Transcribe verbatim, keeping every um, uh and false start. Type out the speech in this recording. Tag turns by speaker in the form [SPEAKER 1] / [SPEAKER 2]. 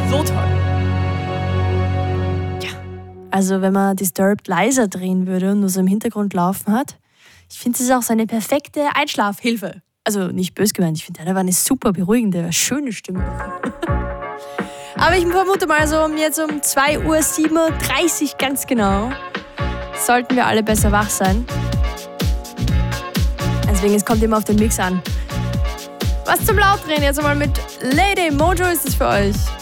[SPEAKER 1] So toll. Ja, also wenn man Disturbed leiser drehen würde und nur so im Hintergrund laufen hat, ich finde, es ist auch so eine perfekte Einschlafhilfe. Also nicht böse gemeint, ich finde, der war eine super beruhigende, schöne Stimme. Aber ich vermute mal so um jetzt um zwei Uhr siebenunddreißig ganz genau sollten wir alle besser wach sein. Deswegen, es kommt immer auf den Mix an. Was zum Lautdrehen jetzt einmal mit Lady Mojo ist es für euch.